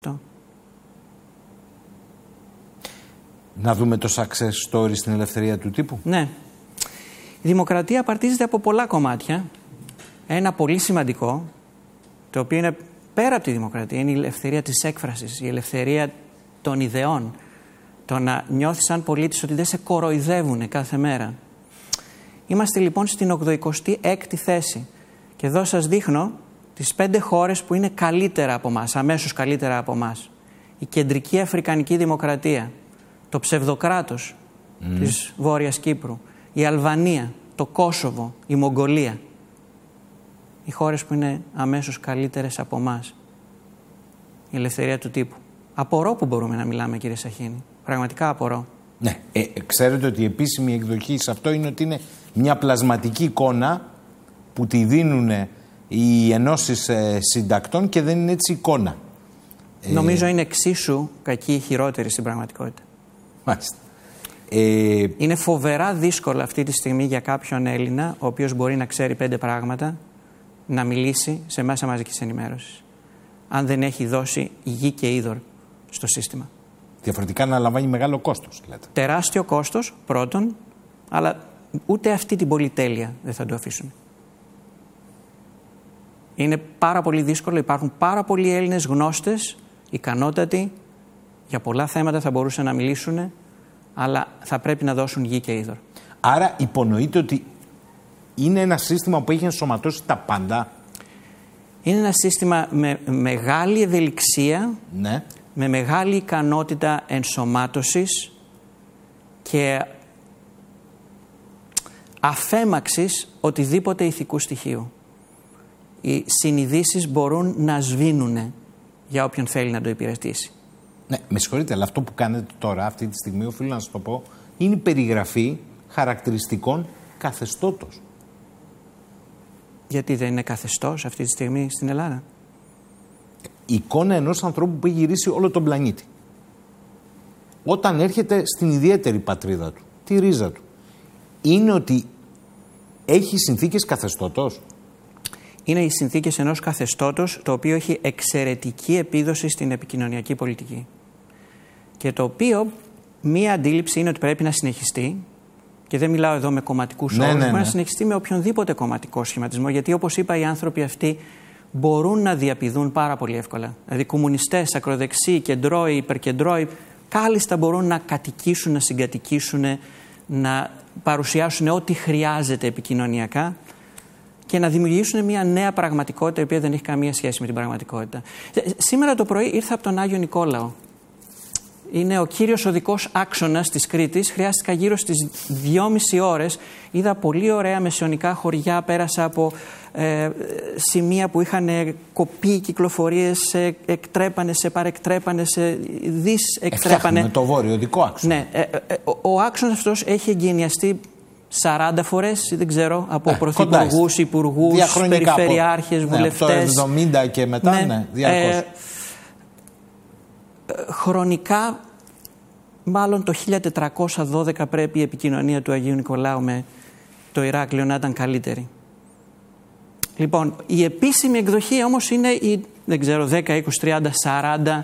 Να δούμε το success story στην ελευθερία του τύπου. Ναι. Η δημοκρατία απαρτίζεται από πολλά κομμάτια. Ένα πολύ σημαντικό, το οποίο είναι πέρα από τη δημοκρατία, είναι η ελευθερία της έκφρασης, η ελευθερία των ιδεών. Το να νιώθεις σαν πολίτης ότι δεν σε κοροϊδεύουν κάθε μέρα. Είμαστε λοιπόν στην 86η θέση. Και εδώ σας δείχνω τις 5 χώρες που είναι καλύτερα από μας, αμέσως καλύτερα από μας. Η Κεντρική Αφρικανική Δημοκρατία, το ψευδοκράτος της Βόρειας Κύπρου, η Αλβανία, το Κόσοβο, η Μογγολία. Οι χώρες που είναι αμέσως καλύτερες από μας. Η ελευθερία του τύπου. Απορώ που μπορούμε να μιλάμε, κύριε Σαχίνη. Πραγματικά απορώ. Ναι. Ξέρετε ότι η επίσημη εκδοχή σε αυτό είναι ότι είναι μια πλασματική εικόνα που τη δίνουν οι ενώσεις συντακτών και δεν είναι έτσι εικόνα. Νομίζω είναι εξίσου κακή ή χειρότερη στην πραγματικότητα. Μάλιστα. Είναι φοβερά δύσκολο αυτή τη στιγμή για κάποιον Έλληνα, ο οποίος μπορεί να ξέρει 5 πράγματα, να μιλήσει σε μέσα μαζικής ενημέρωσης, αν δεν έχει δώσει γη και είδωρ στο σύστημα. Διαφορετικά να λαμβάνει μεγάλο κόστος, λέτε. Τεράστιο κόστος, πρώτον, αλλά ούτε αυτή την πολυτέλεια δεν θα το αφήσουν. Είναι πάρα πολύ δύσκολο, υπάρχουν πάρα πολλοί Έλληνες γνώστες, ικανότατοι, για πολλά θέματα θα μπορούσαν να μιλήσουν, αλλά θα πρέπει να δώσουν γη και είδωρ. Άρα υπονοείται ότι είναι ένα σύστημα που έχει ενσωματώσει τα πάντα. Είναι ένα σύστημα με μεγάλη ευελιξία, ναι, με μεγάλη ικανότητα ενσωμάτωσης και αφέμαξης οτιδήποτε ηθικού στοιχείου. Οι συνειδήσεις μπορούν να σβήνουν για όποιον θέλει να το υπηρετήσει. Ναι, με συγχωρείτε, αλλά αυτό που κάνετε τώρα, αυτή τη στιγμή, οφείλω να σας το πω, είναι η περιγραφή χαρακτηριστικών καθεστώτος. Γιατί δεν είναι καθεστώς αυτή τη στιγμή στην Ελλάδα? Η εικόνα ενός ανθρώπου που έχει γυρίσει όλο τον πλανήτη. Όταν έρχεται στην ιδιαίτερη πατρίδα του, τη ρίζα του, είναι ότι έχει συνθήκες καθεστώτος. Είναι οι συνθήκες ενός καθεστώτος το οποίο έχει εξαιρετική επίδοση στην επικοινωνιακή πολιτική. Και το οποίο μία αντίληψη είναι ότι πρέπει να συνεχιστεί, και δεν μιλάω εδώ με κομματικούς όρους, πρέπει να συνεχιστεί με οποιονδήποτε κομματικό σχηματισμό, γιατί όπως είπα οι άνθρωποι αυτοί μπορούν να διαπηδούν πάρα πολύ εύκολα. Δηλαδή κομμουνιστές, ακροδεξιοί, κεντρώοι, υπερκεντρώοι, κάλλιστα μπορούν να κατοικήσουν, να συγκατοικήσουν, να παρουσιάσουν ό,τι χρειάζεται επικοινωνιακά και να δημιουργήσουν μια νέα πραγματικότητα η οποία δεν έχει καμία σχέση με την πραγματικότητα. Σήμερα το πρωί ήρθα από τον Άγιο Νικόλαο. Είναι ο κύριος οδικός άξονας της Κρήτης. Χρειάστηκα γύρω στις 2,5 ώρες. Είδα πολύ ωραία μεσαιωνικά χωριά. Πέρασα από σημεία που είχαν κοπεί κυκλοφορίες, εκτρέπανε, σε παρεκτρέπανε, σε δυσεκτρέπανε. Φτιάχνουμε το βόρειο οδικό άξονα. Ναι, ο άξονας αυτός έχει εγκαινιαστεί 40 φορές, δεν ξέρω, από πρωθυπουργούς, υπουργούς, περιφερειάρχες, βουλευτές. Το 70 και μετά, ναι, διαρκώς. Χρονικά, μάλλον το 1412 πρέπει η επικοινωνία του Αγίου Νικολάου με το Ηράκλειο να ήταν καλύτερη. Λοιπόν, η επίσημη εκδοχή όμως είναι η, δεν ξέρω, 10, 20, 30, 40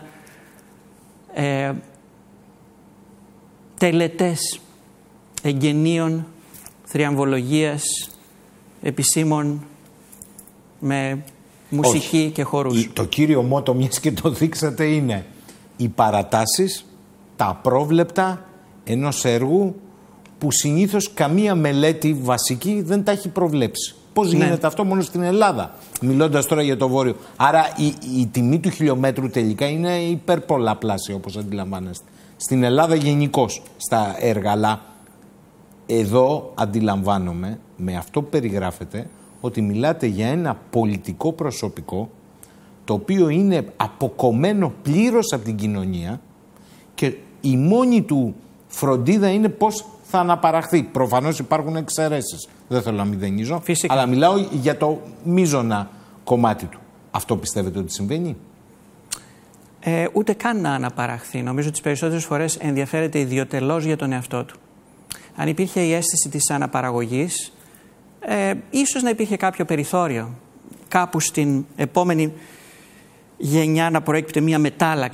τελετές εγγενείων, θριαμβολογίας, επισήμων με μουσική και χορούς. Το κύριο μότο, μιας και το δείξατε, είναι οι παρατάσεις, τα απρόβλεπτα ενός έργου που συνήθως καμία μελέτη βασική δεν τα έχει προβλέψει. Πώς γίνεται αυτό μόνο στην Ελλάδα, μιλώντας τώρα για το Βόρειο? Άρα η τιμή του χιλιόμετρου τελικά είναι υπερπολαπλάσια, όπως αντιλαμβάνεστε. Στην Ελλάδα γενικώς στα έργα, αλλά εδώ αντιλαμβάνομαι με αυτό που περιγράφετε ότι μιλάτε για ένα πολιτικό προσωπικό το οποίο είναι αποκομμένο πλήρως από την κοινωνία και η μόνη του φροντίδα είναι πώς θα αναπαραχθεί. Προφανώς υπάρχουν εξαιρέσεις, δεν θέλω να μηδενίζω, αλλά μιλάω για το μείζωνα κομμάτι του. Αυτό πιστεύετε ότι συμβαίνει? Ούτε καν να αναπαραχθεί. Νομίζω ότι τις περισσότερες φορές ενδιαφέρεται ιδιωτελώς για τον εαυτό του. Αν υπήρχε η αίσθηση της αναπαραγωγής, ίσως να υπήρχε κάποιο περιθώριο. Κάπου στην επόμενη γενιά να προέκυπτε μια μετάλλαξη